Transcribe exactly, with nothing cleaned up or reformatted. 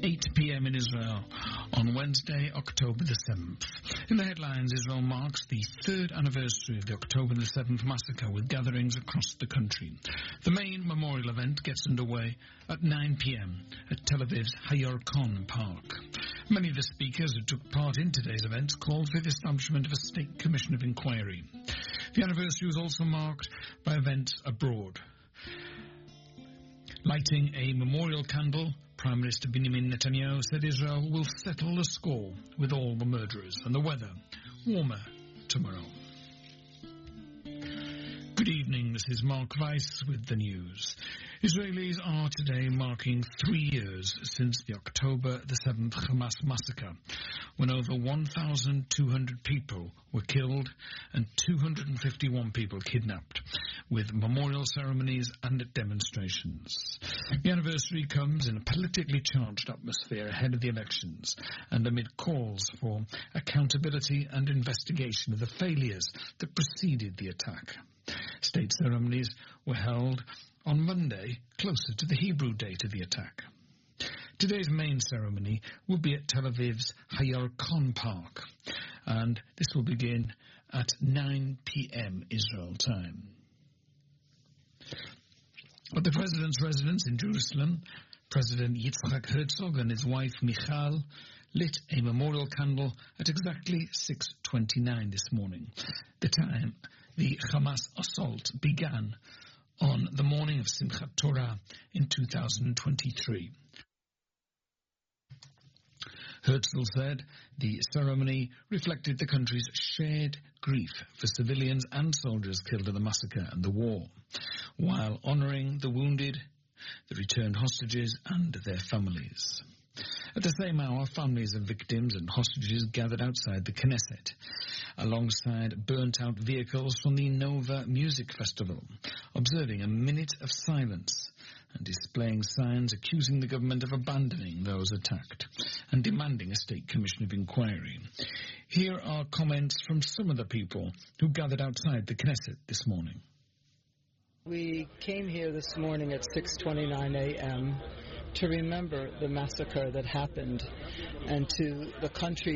eight p.m. in Israel on Wednesday, October the seventh. In the headlines, Israel marks the third anniversary of the October the seventh massacre with gatherings across the country. The main memorial event gets underway at nine p.m. at Tel Aviv's Hayarkon Park. Many of the speakers who took part in today's event called for the establishment of a state commission of inquiry. The anniversary was also marked by events abroad. Lighting a memorial candle, Prime Minister Benjamin Netanyahu said Israel will settle the score with all the murderers and the weather warmer tomorrow. Good evening, this is Mark Weiss with the news. Israelis are today marking three years since the October the seventh Hamas massacre, when over one thousand two hundred people were killed and two hundred fifty-one people kidnapped, with memorial ceremonies and demonstrations. The anniversary comes in a politically charged atmosphere ahead of the elections and amid calls for accountability and investigation of the failures that preceded the attack. State ceremonies were held on Monday, closer to the Hebrew date of the attack. Today's main ceremony will be at Tel Aviv's Hayarkon Park, and this will begin at nine p.m. Israel time. At the President's residence in Jerusalem, President Yitzhak Herzog and his wife Michal lit a memorial candle at exactly six twenty-nine this morning, the time the Hamas assault began on the morning of Simchat Torah in two thousand twenty-three. Herzl said the ceremony reflected the country's shared grief for civilians and soldiers killed in the massacre and the war, while honouring the wounded, the returned hostages and their families. At the same hour, families of victims and hostages gathered outside the Knesset, alongside burnt-out vehicles from the Nova Music Festival, observing a minute of silence and displaying signs accusing the government of abandoning those attacked and demanding a state commission of inquiry. Here are comments from some of the people who gathered outside the Knesset this morning. We came here this morning at six twenty-nine a.m. to remember the massacre that happened and to the country